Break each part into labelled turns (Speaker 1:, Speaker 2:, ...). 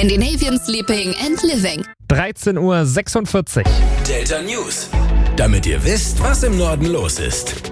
Speaker 1: Scandinavian Sleeping and Living.
Speaker 2: 13:46 Uhr.
Speaker 3: Delta News. Damit ihr wisst, was im Norden los ist.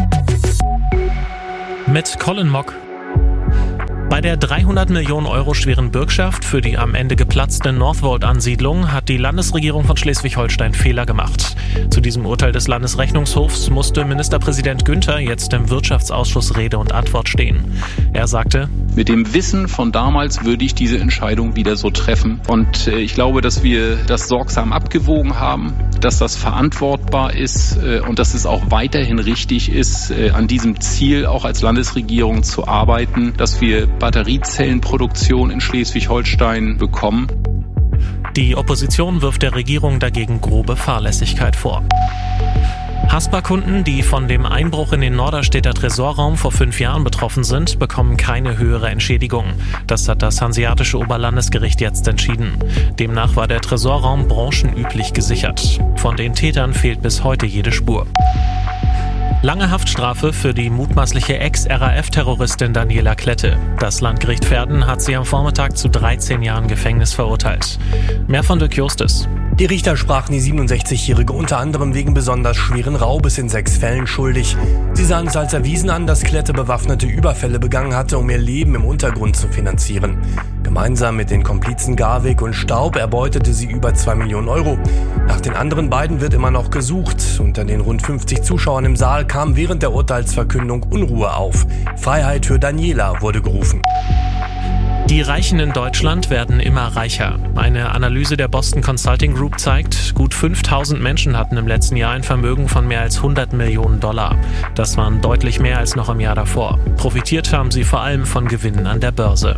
Speaker 4: Mit Colin Mock. Bei der 300 Millionen Euro schweren Bürgschaft für die am Ende geplatzte Northvolt-Ansiedlung hat die Landesregierung von Schleswig-Holstein Fehler gemacht. Zu diesem Urteil des Landesrechnungshofs musste Ministerpräsident Günther jetzt im Wirtschaftsausschuss Rede und Antwort stehen. Er sagte:
Speaker 5: Mit dem Wissen von damals würde ich diese Entscheidung wieder so treffen. Und ich glaube, dass wir das sorgsam abgewogen haben, dass das verantwortbar ist und dass es auch weiterhin richtig ist, an diesem Ziel auch als Landesregierung zu arbeiten, dass wir Batteriezellenproduktion in Schleswig-Holstein bekommen.
Speaker 4: Die Opposition wirft der Regierung dagegen grobe Fahrlässigkeit vor. Haspa-Kunden, die von dem Einbruch in den Norderstedter Tresorraum vor 5 Jahren betroffen sind, bekommen keine höhere Entschädigung. Das hat das Hanseatische Oberlandesgericht jetzt entschieden. Demnach war der Tresorraum branchenüblich gesichert. Von den Tätern fehlt bis heute jede Spur. Lange Haftstrafe für die mutmaßliche Ex-RAF-Terroristin Daniela Klette. Das Landgericht Verden hat sie am Vormittag zu 13 Jahren Gefängnis verurteilt. Mehr von Dirk Justus.
Speaker 6: Die Richter sprachen die 67-Jährige unter anderem wegen besonders schweren Raubes in 6 Fällen schuldig. Sie sahen es als erwiesen an, dass Klette bewaffnete Überfälle begangen hatte, um ihr Leben im Untergrund zu finanzieren. Gemeinsam mit den Komplizen Garwig und Staub erbeutete sie über 2 Millionen Euro. Nach den anderen beiden wird immer noch gesucht. Unter den rund 50 Zuschauern im Saal kam während der Urteilsverkündung Unruhe auf. Freiheit für Daniela wurde gerufen.
Speaker 4: Die Reichen in Deutschland werden immer reicher. Eine Analyse der Boston Consulting Group zeigt, gut 5.000 Menschen hatten im letzten Jahr ein Vermögen von mehr als 100 Millionen $. Das waren deutlich mehr als noch im Jahr davor. Profitiert haben sie vor allem von Gewinnen an der Börse.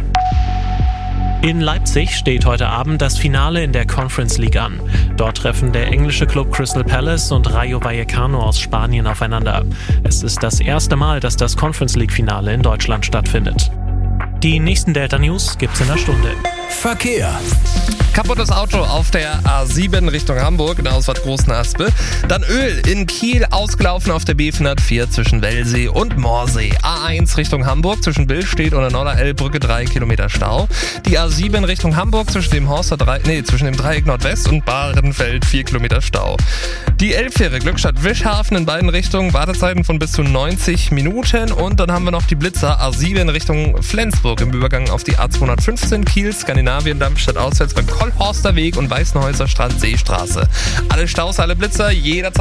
Speaker 4: In Leipzig steht heute Abend das Finale in der Conference League an. Dort treffen der englische Club Crystal Palace und Rayo Vallecano aus Spanien aufeinander. Es ist das erste Mal, dass das Conference League Finale in Deutschland stattfindet. Die nächsten Delta News gibt's in einer Stunde.
Speaker 3: Verkehr.
Speaker 7: Kaputtes Auto auf der A7 Richtung Hamburg in der Ausfahrt Großenaspe. Dann Öl in Kiel, ausgelaufen auf der B404 zwischen Wellsee und Moorsee. A1 Richtung Hamburg zwischen Billstedt und der Norderelbbrücke 3 Kilometer Stau. Die A7 Richtung Hamburg zwischen dem Dreieck Nordwest und Bahrenfeld 4 Kilometer Stau. Die Elbfähre Glückstadt-Wischhafen in beiden Richtungen, Wartezeiten von bis zu 90 Minuten. Und dann haben wir noch die Blitzer A7 Richtung Flensburg im Übergang auf die A215 Kiel, Skandinavien, Darmstadt auswärts beim Kollhorster Weg und Weißenhäuser Strand Seestraße. Alle Staus, alle Blitzer, jederzeit